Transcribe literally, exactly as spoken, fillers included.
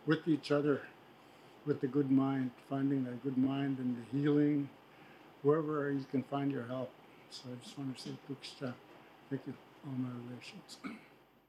with each other, with the good mind, finding that good mind and the healing, wherever you can find your help. So I just want to say, Kuksha, thank you, all my relations.